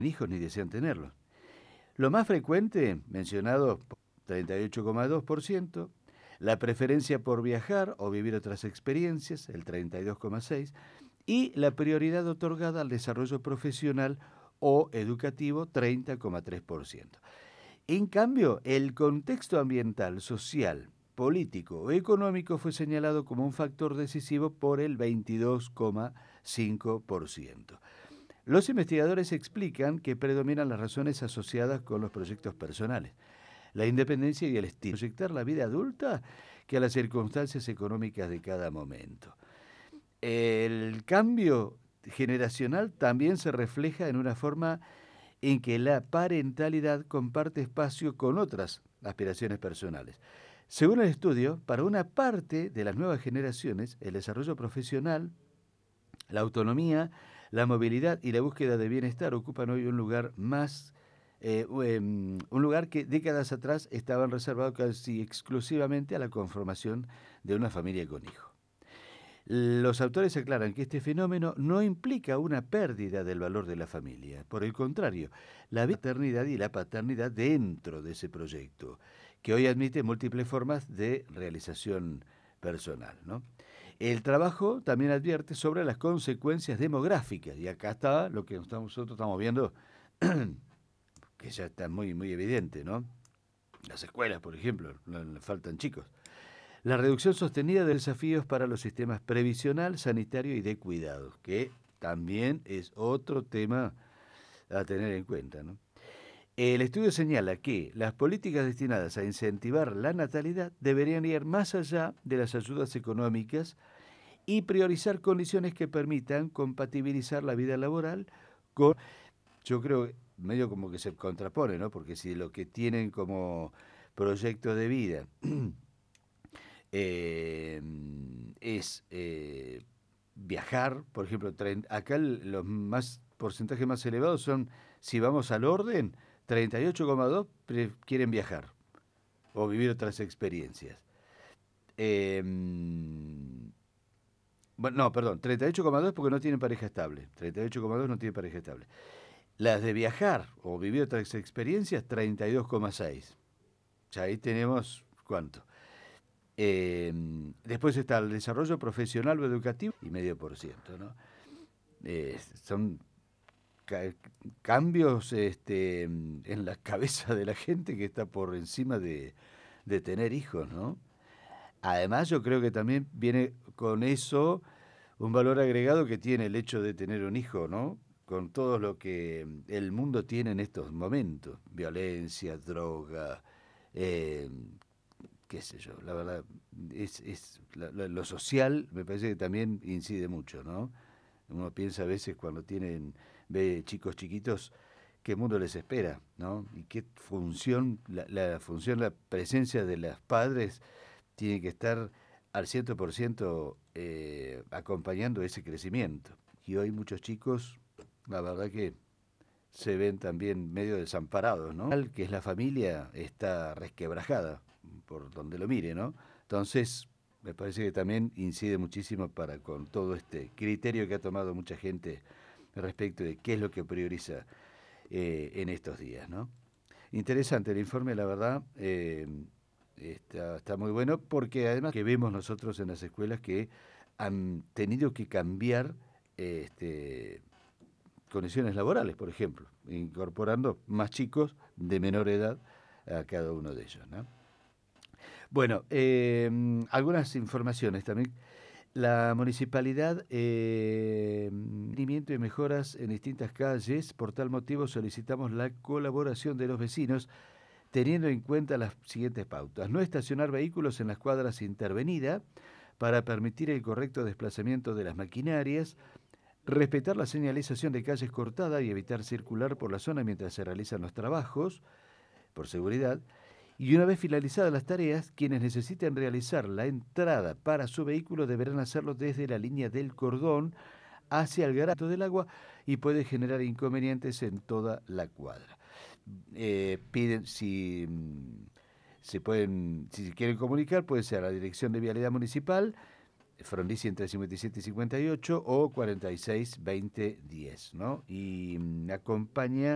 hijos ni desean tenerlos. Lo más frecuente, mencionado 38,2%, la preferencia por viajar o vivir otras experiencias, el 32,6%, y la prioridad otorgada al desarrollo profesional o educativo, 30,3%. En cambio, el contexto ambiental, social, político o económico fue señalado como un factor decisivo por el 22,5%. Los investigadores explican que predominan las razones asociadas con los proyectos personales, la independencia y el estilo, proyectar la vida adulta que a las circunstancias económicas de cada momento. El cambio generacional también se refleja en una forma en que la parentalidad comparte espacio con otras aspiraciones personales. Según el estudio, para una parte de las nuevas generaciones, el desarrollo profesional, la autonomía, la movilidad y la búsqueda de bienestar ocupan hoy un lugar un lugar que décadas atrás estaban reservados casi exclusivamente a la conformación de una familia con hijos. Los autores aclaran que este fenómeno no implica una pérdida del valor de la familia. Por el contrario, la maternidad y la paternidad dentro de ese proyecto, que hoy admite múltiples formas de realización personal, ¿no? El trabajo también advierte sobre las consecuencias demográficas, y acá está lo que nosotros estamos viendo, que ya está muy, muy evidente, ¿no? Las escuelas, por ejemplo, faltan chicos. La reducción sostenida de desafíos para los sistemas previsional, sanitario y de cuidados, que también es otro tema a tener en cuenta, ¿no? El estudio señala que las políticas destinadas a incentivar la natalidad deberían ir más allá de las ayudas económicas y priorizar condiciones que permitan compatibilizar la vida laboral con, yo creo, medio como que se contrapone, ¿no? Porque si lo que tienen como proyecto de vida es viajar, por ejemplo, acá los porcentajes más elevados son, si vamos al orden, 38,2 quieren viajar o vivir otras experiencias. Bueno, no, perdón, 38,2 porque no tienen pareja estable. 38,2 no tienen pareja estable. Las de viajar o vivir otras experiencias, 32,6. Ya ahí tenemos, ¿cuánto? Después está el desarrollo profesional o educativo y 0,5%, ¿no? Son cambios en la cabeza de la gente que está por encima de tener hijos, ¿no? Además, yo creo que también viene con eso un valor agregado que tiene el hecho de tener un hijo, ¿no? Con todo lo que el mundo tiene en estos momentos, violencia, droga, eh, qué sé yo, la verdad, lo social me parece que también incide mucho, ¿no? Uno piensa a veces cuando ve chicos chiquitos, qué mundo les espera, ¿no? Y qué función, la presencia de los padres tiene que estar al 100% acompañando ese crecimiento. Y hoy muchos chicos, la verdad que se ven también medio desamparados, ¿no? Que es la familia, está resquebrajada, por donde lo mire, ¿no? Entonces, me parece que también incide muchísimo con todo este criterio que ha tomado mucha gente respecto de qué es lo que prioriza en estos días, ¿no? Interesante el informe, la verdad, está muy bueno, porque además que vemos nosotros en las escuelas que han tenido que cambiar condiciones laborales, por ejemplo, incorporando más chicos de menor edad a cada uno de ellos, ¿no? Bueno, algunas informaciones también. La municipalidad, mantenimiento y mejoras en distintas calles. Por tal motivo solicitamos la colaboración de los vecinos teniendo en cuenta las siguientes pautas. No estacionar vehículos en las cuadras intervenidas para permitir el correcto desplazamiento de las maquinarias. Respetar la señalización de calles cortada y evitar circular por la zona mientras se realizan los trabajos, por seguridad. Y una vez finalizadas las tareas, quienes necesiten realizar la entrada para su vehículo deberán hacerlo desde la línea del cordón hacia el garaje del agua y puede generar inconvenientes en toda la cuadra. Piden si se quieren comunicar, puede ser a la Dirección de Vialidad Municipal, Frondizi entre 57 y 58 o 46 20 10, ¿no? Y acompaña